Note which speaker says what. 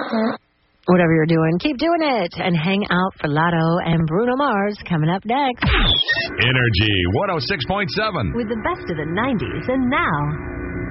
Speaker 1: Whatever you're doing, keep doing it. And hang out for Lotto and Bruno Mars coming up next.
Speaker 2: Energy 106.7.
Speaker 1: With the best of the 90s and now.